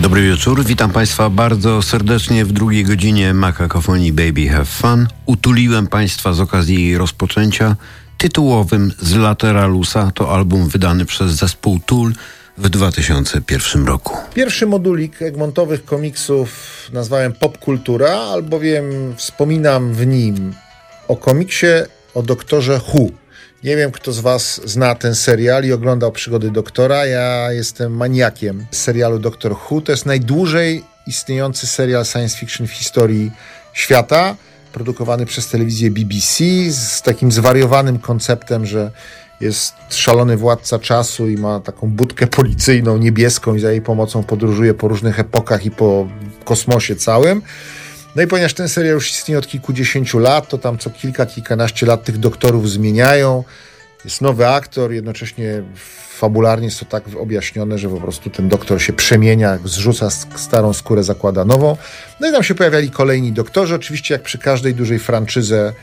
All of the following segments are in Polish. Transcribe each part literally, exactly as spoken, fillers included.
Dobry wieczór, witam Państwa bardzo serdecznie w drugiej godzinie Makakofonii Baby Have Fun. Utuliłem Państwa z okazji jej rozpoczęcia tytułowym z Lateralusa. To album wydany przez zespół Tool w dwa tysiące pierwszym roku. Pierwszy modulik egmontowych komiksów nazwałem Popkultura, albowiem wspominam w nim o komiksie o doktorze Who. Nie wiem, kto z Was zna ten serial i oglądał Przygody Doktora. Ja jestem maniakiem serialu Doktor Who. To jest najdłużej istniejący serial science fiction w historii świata, produkowany przez telewizję B B C z takim zwariowanym konceptem, że jest szalony władca czasu i ma taką budkę policyjną niebieską i za jej pomocą podróżuje po różnych epokach i po kosmosie całym. No i ponieważ ten serial już istnieje od kilkudziesięciu lat, to tam co kilka, kilkanaście lat tych doktorów zmieniają. Jest nowy aktor, jednocześnie fabularnie jest to tak objaśnione, że po prostu ten doktor się przemienia, zrzuca starą skórę, zakłada nową. No i tam się pojawiali kolejni doktorzy. Oczywiście jak przy każdej dużej franczyzie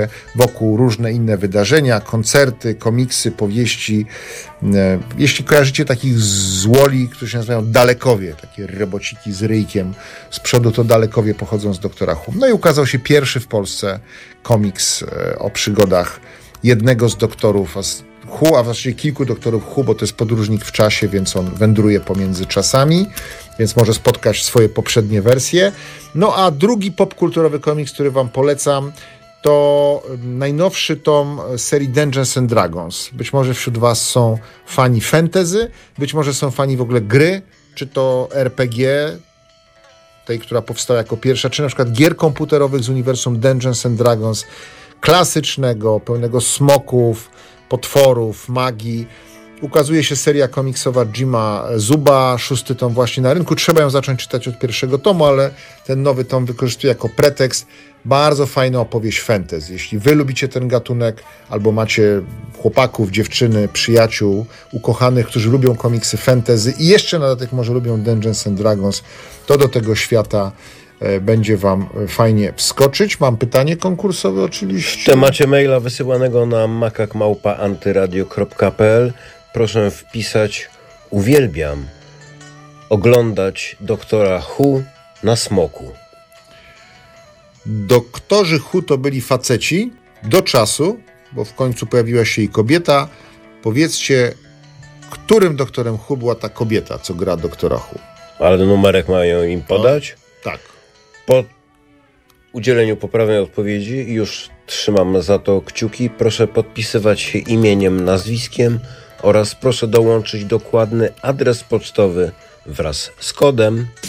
wokół różne inne wydarzenia, koncerty, komiksy, powieści. Jeśli kojarzycie takich złoli, którzy się nazywają Dalekowie, takie robociki z ryjkiem z przodu, to Dalekowie pochodzą z doktora Who. No i ukazał się pierwszy w Polsce komiks o przygodach jednego z doktorów Who, a właściwie kilku doktorów Who, bo to jest podróżnik w czasie, więc on wędruje pomiędzy czasami, więc może spotkać swoje poprzednie wersje. No a drugi popkulturowy komiks, który wam polecam, to najnowszy tom serii Dungeons and Dragons. Być może wśród was są fani fantasy, być może są fani w ogóle gry, czy to R P G, tej, która powstała jako pierwsza, czy na przykład gier komputerowych z uniwersum Dungeons and Dragons, klasycznego, pełnego smoków, potworów, magii. Ukazuje się seria komiksowa Jima Zuba, szósty tom właśnie na rynku. Trzeba ją zacząć czytać od pierwszego tomu, ale ten nowy tom wykorzystuje jako pretekst bardzo fajną opowieść fantasy. Jeśli wy lubicie ten gatunek, albo macie chłopaków, dziewczyny, przyjaciół, ukochanych, którzy lubią komiksy fantasy i jeszcze na dodatek może lubią Dungeons and Dragons, to do tego świata będzie wam fajnie wskoczyć. Mam pytanie konkursowe oczywiście. W temacie maila wysyłanego na makak małpa antyradio kropka p l proszę wpisać: uwielbiam oglądać doktora Who na smoku. Doktorzy Who to byli faceci do czasu, bo w końcu pojawiła się i kobieta. Powiedzcie, którym doktorem Who była ta kobieta, co gra doktora Who? Ale numerek mają im podać? No, tak. Po udzieleniu poprawnej odpowiedzi, już trzymam za to kciuki, proszę podpisywać się imieniem, nazwiskiem oraz proszę dołączyć dokładny adres pocztowy wraz z kodem.